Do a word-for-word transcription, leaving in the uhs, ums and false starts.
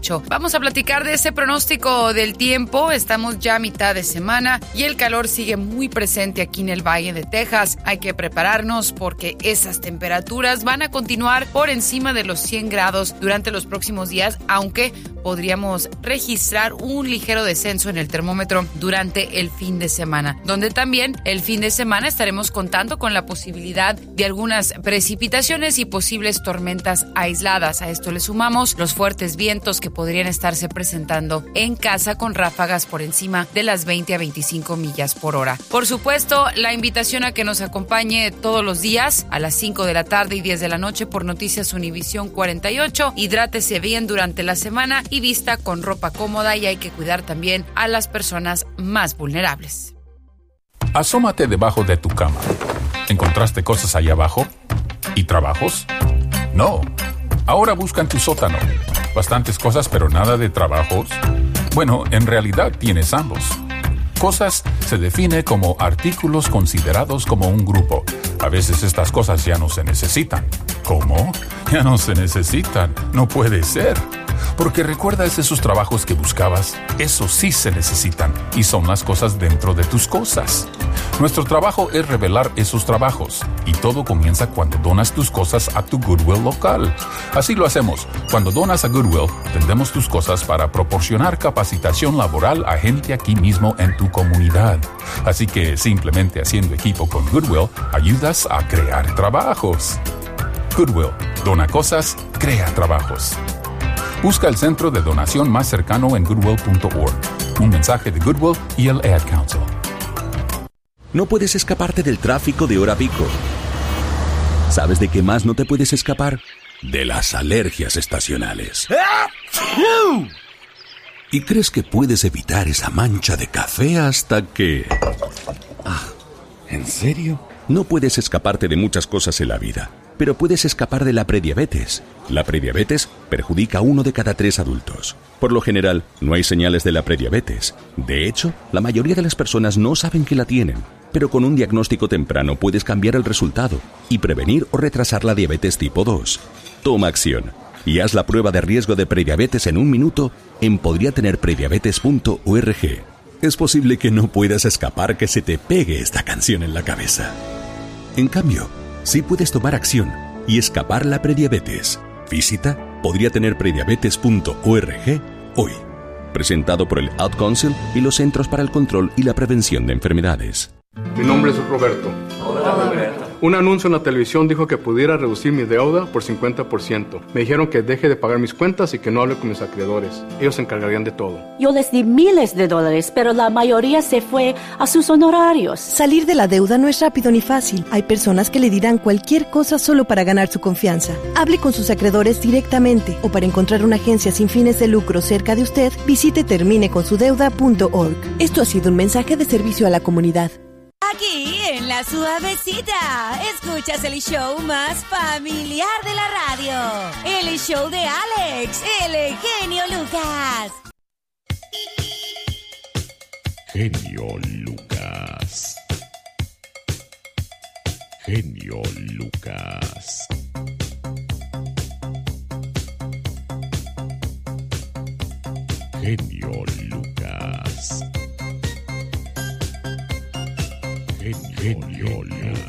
ocho. Vamos a platicar de ese pronóstico del tiempo. Estamos ya a mitad de semana y el calor sigue muy presente aquí en el Valle de Texas. Hay que prepararnos porque esas temperaturas van a continuar por encima de los cien grados durante los próximos días, aunque podríamos registrar un ligero descenso en el termómetro durante el fin de semana, donde también el fin de semana estaremos contando con la posibilidad de algunas precipitaciones y posibles tormentas aisladas. A esto le sumamos los fuertes vientos que podrían estarse presentando en casa con ráfagas por encima de las veinte a veinticinco millas por hora. Por supuesto, la invitación a que nos acompañe todos los días a las cinco de la tarde y diez de la noche por Noticias Univisión cuarenta y ocho. Hidrátese bien durante la semana y vista con ropa cómoda, y hay que cuidar también a las personas más vulnerables. Asómate debajo de tu cama. ¿Encontraste cosas ahí abajo? ¿Y trabajos? No. Ahora busca en tu sótano. Bastantes cosas, pero nada de trabajos. Bueno, en realidad tienes ambos. Cosas se define como artículos considerados como un grupo. A veces estas cosas ya no se necesitan. ¿Cómo? Ya no se necesitan. No puede ser. Porque recuerdas esos trabajos que buscabas, esos sí se necesitan y son las cosas dentro de tus cosas. Nuestro trabajo es revelar esos trabajos y todo comienza cuando donas tus cosas a tu Goodwill local. Así lo hacemos. Cuando donas a Goodwill, vendemos tus cosas para proporcionar capacitación laboral a gente aquí mismo en tu comunidad. Así que simplemente haciendo equipo con Goodwill, ayudas a crear trabajos. Goodwill, dona cosas, crea trabajos. Busca el centro de donación más cercano en goodwill punto org. Un mensaje de Goodwill y el Ad Council. No puedes escaparte del tráfico de hora pico. ¿Sabes de qué más no te puedes escapar? De las alergias estacionales. ¿Y crees que puedes evitar esa mancha de café hasta que... Ah, ¿en serio? No puedes escaparte de muchas cosas en la vida, pero puedes escapar de la prediabetes. La prediabetes perjudica a uno de cada tres adultos. Por lo general, no hay señales de la prediabetes. De hecho, la mayoría de las personas no saben que la tienen. Pero con un diagnóstico temprano puedes cambiar el resultado y prevenir o retrasar la diabetes tipo dos. Toma acción y haz la prueba de riesgo de prediabetes en un minuto en podría tener prediabetes punto org. Es posible que no puedas escapar que se te pegue esta canción en la cabeza. En cambio, sí puedes tomar acción y escapar la prediabetes. Visita podría tener prediabetes punto org hoy. Presentado por el Ad Council y los Centros para el Control y la Prevención de Enfermedades. Mi nombre es Roberto. Hola, Roberto. Un anuncio en la televisión dijo que pudiera reducir mi deuda por cincuenta por ciento. Me dijeron que deje de pagar mis cuentas y que no hable con mis acreedores. Ellos se encargarían de todo. Yo les di miles de dólares, pero la mayoría se fue a sus honorarios. Salir de la deuda no es rápido ni fácil. Hay personas que le dirán cualquier cosa solo para ganar su confianza. Hable con sus acreedores directamente o para encontrar una agencia sin fines de lucro cerca de usted, visite termine con su deuda punto org. Esto ha sido un mensaje de servicio a la comunidad. Aquí en La Suavecita, escuchas el show más familiar de la radio. El show de Alex, el genio Lucas. Genio Lucas. Genio Lucas. Genio